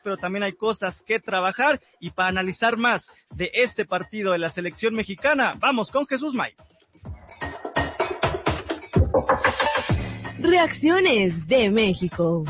pero también hay cosas que trabajar. Y para analizar más de este partido de la selección mexicana, vamos con Jesús May. Reacciones de México.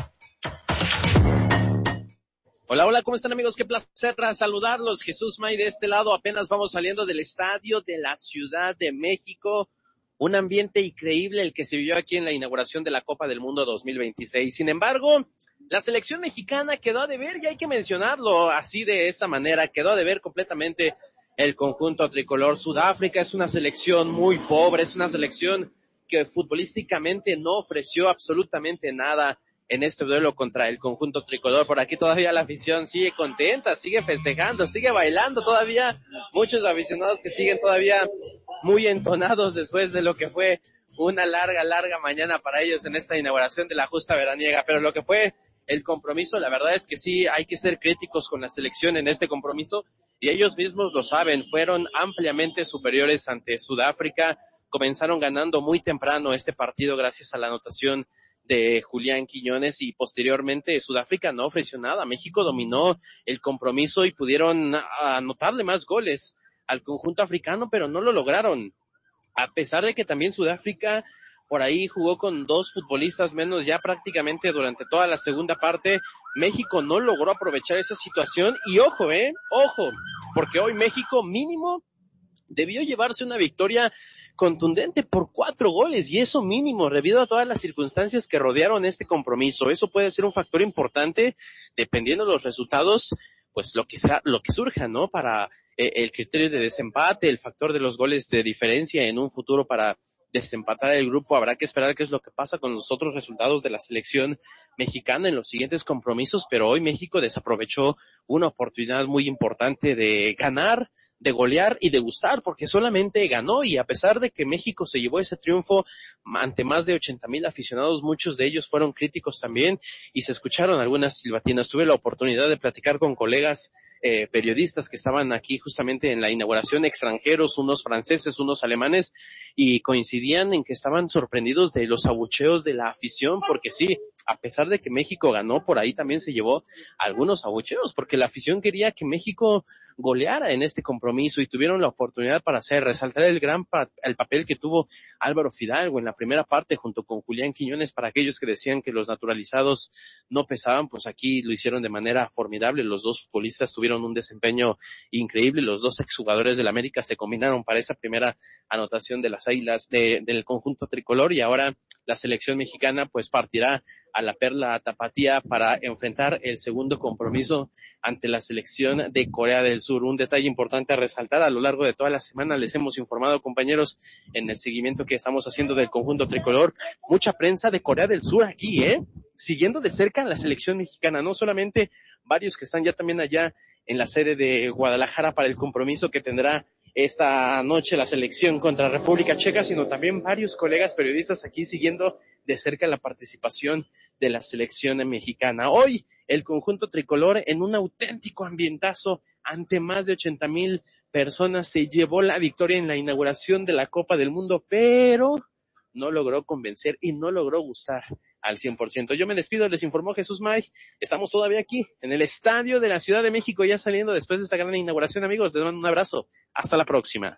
Hola, ¿cómo están, amigos? Qué placer saludarlos. Jesús May de este lado, apenas vamos saliendo del estadio de la Ciudad de México. Un ambiente increíble el que se vivió aquí en la inauguración de la Copa del Mundo 2026. Sin embargo, la selección mexicana quedó a deber, y hay que mencionarlo así de esa manera, quedó a deber completamente el conjunto tricolor. Sudáfrica es una selección muy pobre, es una selección que futbolísticamente no ofreció absolutamente nada en este duelo contra el conjunto tricolor. Por aquí todavía la afición sigue contenta, sigue festejando, sigue bailando, todavía muchos aficionados que siguen todavía muy entonados después de lo que fue una larga mañana para ellos en esta inauguración de la justa veraniega. Pero lo que fue el compromiso, la verdad es que sí hay que ser críticos con la selección en este compromiso, y ellos mismos lo saben, fueron ampliamente superiores ante Sudáfrica. Comenzaron ganando muy temprano este partido gracias a la anotación de Julián Quiñones, y posteriormente Sudáfrica no ofreció nada. México dominó el compromiso y pudieron anotarle más goles al conjunto africano, pero no lo lograron. A pesar de que también Sudáfrica por ahí jugó con 2 futbolistas menos ya prácticamente durante toda la segunda parte, México no logró aprovechar esa situación. Y ojo, porque hoy México mínimo debió llevarse una victoria contundente por 4 goles, y eso mínimo, debido a todas las circunstancias que rodearon este compromiso. Eso puede ser un factor importante, dependiendo de los resultados, pues lo que surja, ¿no? Para el criterio de desempate, el factor de los goles de diferencia en un futuro para desempatar el grupo. Habrá que esperar qué es lo que pasa con los otros resultados de la selección mexicana en los siguientes compromisos, pero hoy México desaprovechó una oportunidad muy importante de ganar, de golear y de gustar, porque solamente ganó. Y a pesar de que México se llevó ese triunfo ante más de 80,000 aficionados, muchos de ellos fueron críticos también, y se escucharon algunas silbatinas. Tuve la oportunidad de platicar con colegas periodistas que estaban aquí justamente en la inauguración, extranjeros, unos franceses, unos alemanes, y coincidían en que estaban sorprendidos de los abucheos de la afición, porque sí, a pesar de que México ganó, por ahí también se llevó algunos abucheos, porque la afición quería que México goleara en este compromiso, y tuvieron la oportunidad para resaltar el papel que tuvo Álvaro Fidalgo en la primera parte junto con Julián Quiñones. Para aquellos que decían que los naturalizados no pesaban, pues aquí lo hicieron de manera formidable. Los 2 futbolistas tuvieron un desempeño increíble. Los 2 exjugadores del América se combinaron para esa primera anotación de las Águilas del conjunto tricolor, y ahora la selección mexicana pues partirá a la Perla Tapatía para enfrentar el segundo compromiso ante la selección de Corea del Sur. Un detalle importante a resaltar: a lo largo de toda la semana les hemos informado, compañeros, en el seguimiento que estamos haciendo del conjunto tricolor, mucha prensa de Corea del Sur aquí, siguiendo de cerca la selección mexicana, no solamente varios que están ya también allá en la sede de Guadalajara para el compromiso que tendrá esta noche la selección contra República Checa, sino también varios colegas periodistas aquí siguiendo de cerca la participación de la selección mexicana. Hoy el conjunto tricolor, en un auténtico ambientazo ante más de 80,000 personas, se llevó la victoria en la inauguración de la Copa del Mundo, pero no logró convencer y no logró gustar al 100%. Yo me despido, les informó Jesús May. Estamos todavía aquí en el estadio de la Ciudad de México, ya saliendo después de esta gran inauguración, amigos. Les mando un abrazo. Hasta la próxima.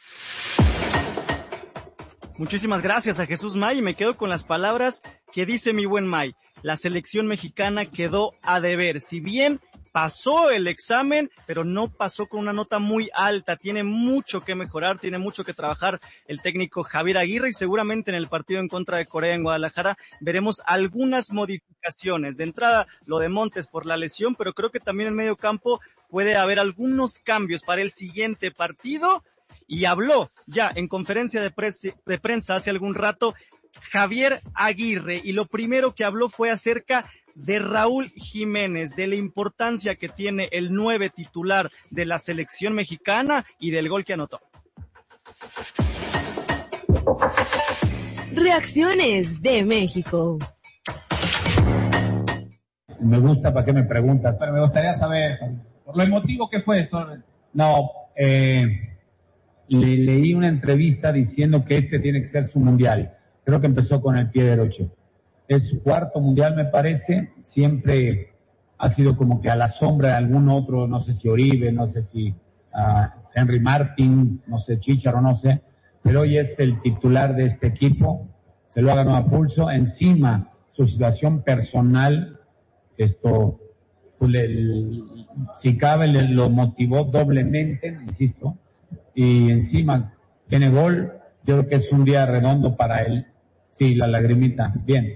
Muchísimas gracias a Jesús May, y me quedo con las palabras que dice mi buen May. La selección mexicana quedó a deber. Si bien pasó el examen, pero no pasó con una nota muy alta. Tiene mucho que mejorar, tiene mucho que trabajar el técnico Javier Aguirre, y seguramente en el partido en contra de Corea en Guadalajara veremos algunas modificaciones. De entrada, lo de Montes por la lesión, pero creo que también en medio campo puede haber algunos cambios para el siguiente partido. Y habló ya en conferencia de prensa hace algún rato Javier Aguirre, y lo primero que habló fue acerca de Raúl Jiménez, de la importancia que tiene el 9 titular de la selección mexicana y del gol que anotó. Reacciones de México. Me gusta para qué me preguntas, pero me gustaría saber por lo emotivo que fue eso. No, le leí una entrevista diciendo que este tiene que ser su mundial. Creo que empezó con el pie derecho. Es su 4º mundial, me parece. Siempre ha sido como que a la sombra de algún otro, no sé si Oribe, no sé si Henry Martin, no sé, Chícharo, no sé, pero hoy es el titular de este equipo, se lo ha ganado a pulso, encima su situación personal, esto, pues, si cabe, lo motivó doblemente, insisto, y encima tiene gol, yo creo que es un día redondo para él, sí, la lagrimita, bien.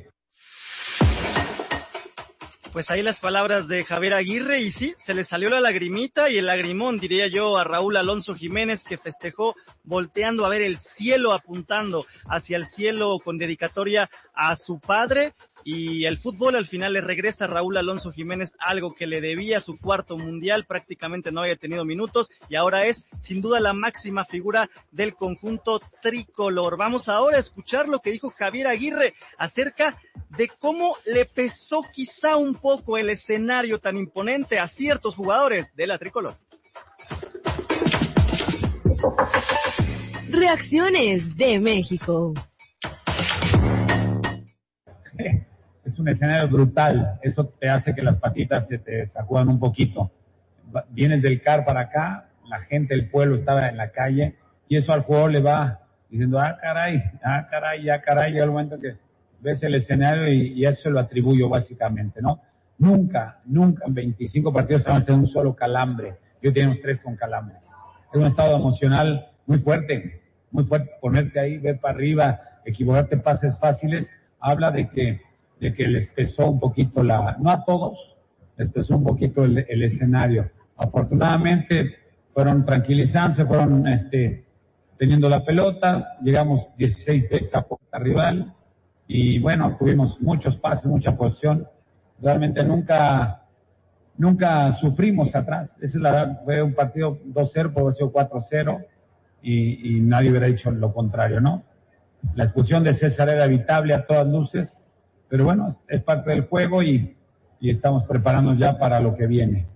Pues ahí las palabras de Javier Aguirre y sí, se le salió la lagrimita y el lagrimón, diría yo, a Raúl Alonso Jiménez, que festejó volteando a ver el cielo, apuntando hacia el cielo con dedicatoria a su padre. Y el fútbol al final le regresa a Raúl Alonso Jiménez algo que le debía, su cuarto mundial, prácticamente no había tenido minutos y ahora es sin duda la máxima figura del conjunto tricolor. Vamos ahora a escuchar lo que dijo Javier Aguirre acerca de cómo le pesó quizá un poco el escenario tan imponente a ciertos jugadores de la tricolor. Reacciones de México. Es un escenario brutal, eso te hace que las patitas se te sacudan un poquito. Vienes del CAR para acá, la gente del pueblo estaba en la calle, y eso al jugador le va diciendo, caray, llega el momento que ves el escenario y eso lo atribuyo básicamente, ¿no? Nunca en 25 partidos se van a tener un solo calambre. Yo tenemos 3 con calambres. Es un estado emocional muy fuerte, ponerte ahí, ver para arriba, equivocarte pases fáciles, habla de que les pesó un poquito no a todos, les pesó un poquito el escenario. Afortunadamente fueron tranquilizándose, fueron teniendo la pelota, llegamos 16 veces a puerta rival y bueno, tuvimos muchos pases, mucha posición, realmente nunca sufrimos atrás, esa es la verdad, fue un partido 2-0, puede haber sido 4-0 y nadie hubiera dicho lo contrario, ¿no? La expulsión de César era evitable a todas luces, pero bueno, es parte del juego y estamos preparándonos ya para lo que viene.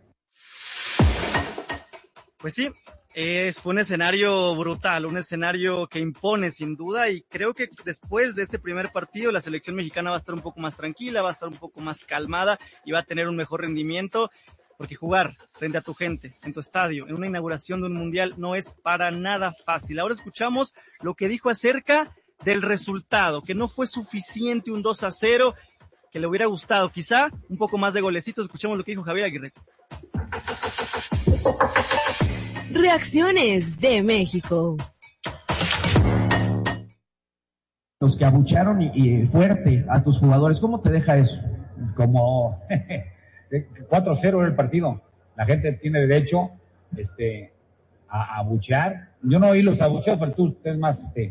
Pues sí, fue un escenario brutal, un escenario que impone sin duda y creo que después de este primer partido la selección mexicana va a estar un poco más tranquila, va a estar un poco más calmada y va a tener un mejor rendimiento. Porque jugar frente a tu gente, en tu estadio, en una inauguración de un mundial no es para nada fácil. Ahora escuchamos lo que dijo acerca del resultado, que no fue suficiente un 2-0, que le hubiera gustado quizá un poco más de golecitos. Escuchemos lo que dijo Javier Aguirre. Reacciones de México. Los que abucharon y fuerte a tus jugadores, ¿cómo te deja eso? Como 4-0 era el partido. La gente tiene derecho a abuchear. Yo no oí los abucheos, pero tú eres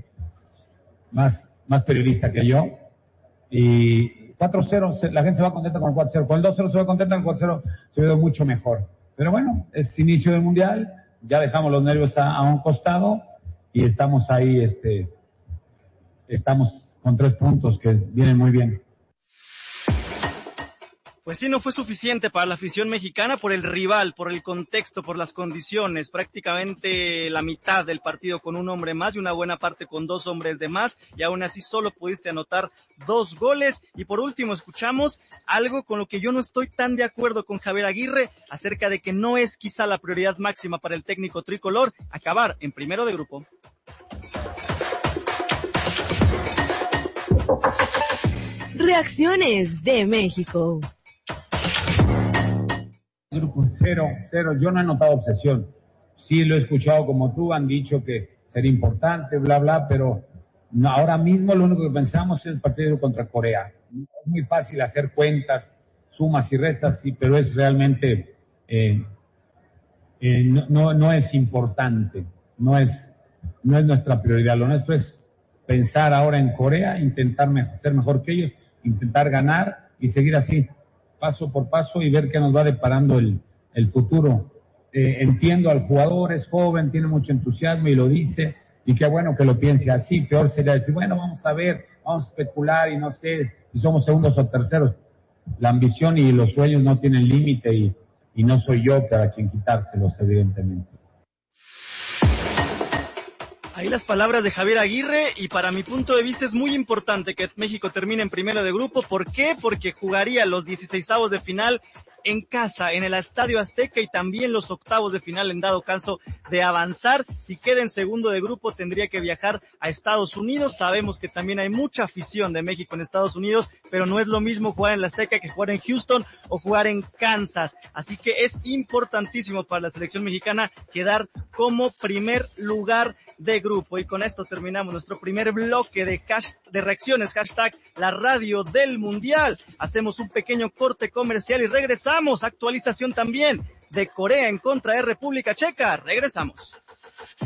más periodista que yo. Y 4-0, la gente se va contenta con el 4-0. Con el 2-0 se va contenta, con el 4-0 se ve mucho mejor. Pero bueno, es inicio del mundial, ya dejamos los nervios a un costado y estamos ahí, estamos con 3 puntos que vienen muy bien. Pues sí, no fue suficiente para la afición mexicana por el rival, por el contexto, por las condiciones. Prácticamente la mitad del partido con un hombre más y una buena parte con 2 hombres de más. Y aún así solo pudiste anotar 2 goles. Y por último escuchamos algo con lo que yo no estoy tan de acuerdo con Javier Aguirre acerca de que no es quizá la prioridad máxima para el técnico tricolor acabar en primero de grupo. Reacciones de México. Grupo 0, yo no he notado obsesión. Sí lo he escuchado como tú, han dicho que sería importante, bla, bla, pero no, ahora mismo lo único que pensamos es el partido contra Corea. Es muy fácil hacer cuentas, sumas y restas, sí, pero es realmente, no es importante, no es nuestra prioridad. Lo nuestro es pensar ahora en Corea, intentar ser mejor que ellos, intentar ganar y seguir así, paso por paso y ver qué nos va deparando el futuro. Entiendo al jugador, es joven, tiene mucho entusiasmo y lo dice, y qué bueno que lo piense así. Peor sería decir, bueno, vamos a ver, vamos a especular y no sé si somos segundos o terceros. La ambición y los sueños no tienen límite y no soy yo para quien quitárselos, evidentemente. Ahí las palabras de Javier Aguirre, y para mi punto de vista es muy importante que México termine en primero de grupo. ¿Por qué? Porque jugaría los 16avos de final en casa, en el Estadio Azteca, y también los octavos de final en dado caso de avanzar. Si queda en segundo de grupo tendría que viajar a Estados Unidos. Sabemos que también hay mucha afición de México en Estados Unidos, pero no es lo mismo jugar en el Azteca que jugar en Houston o jugar en Kansas. Así que es importantísimo para la selección mexicana quedar como primer lugar de grupo. Y con esto terminamos nuestro primer bloque de reacciones, hashtag la radio del mundial. Hacemos un pequeño corte comercial y regresamos. Actualización también de Corea en contra de República Checa. Regresamos.